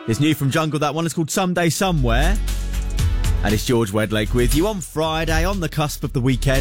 It's new from Jungle, that one. It's called Someday Somewhere. And it's George Wedlake with you on Friday, on the cusp of the weekend.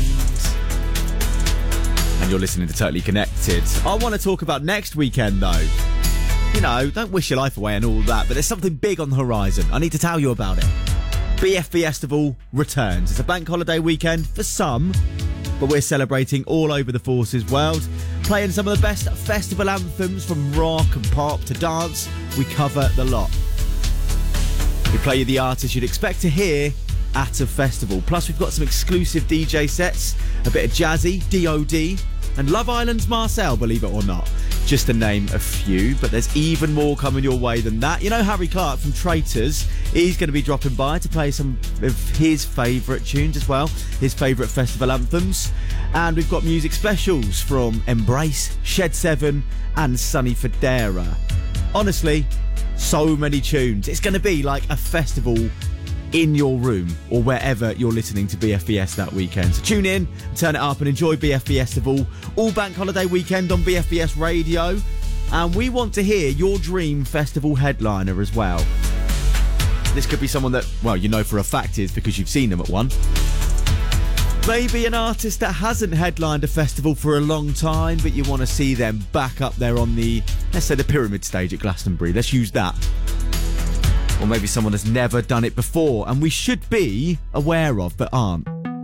And you're listening to Totally Connected. I want to talk about next weekend, though. You know, don't wish your life away and all that, but there's something big on the horizon. I need to tell you about it. BF Festival returns. It's a bank holiday weekend for some, but we're celebrating all over the Forces world, playing some of the best festival anthems from rock and pop to dance. We cover the lot. We play you the artists you'd expect to hear at a festival. Plus, we've got some exclusive DJ sets, a bit of Jazzy, DOD, and Love Island's Marcel, believe it or not. Just to name a few, but there's even more coming your way than that. You know Harry Clark from Traitors, he's going to be dropping by to play some of his favourite tunes as well, his favourite festival anthems. And we've got music specials from Embrace, Shed 7 and Sonny Fodera. Honestly, so many tunes. It's going to be like a festival in your room or wherever you're listening to BFBS that weekend. So tune in, turn it up and enjoy BF Festival all bank holiday weekend on BFBS Radio. And we want to hear your dream festival headliner as well. This could be someone that, well, you know for a fact is because you've seen them at one. Maybe an artist that hasn't headlined a festival for a long time, but you want to see them back up there on the, let's say, the pyramid stage at Glastonbury. Let's use that. Or maybe someone has never done it before and we should be aware of but aren't.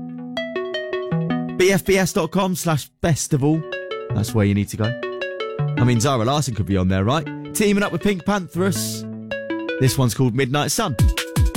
BFBS.com/festival. That's where you need to go. I mean, Zara Larsson could be on there, right? Teaming up with Pink Pantheress. This one's called Midnight Sun.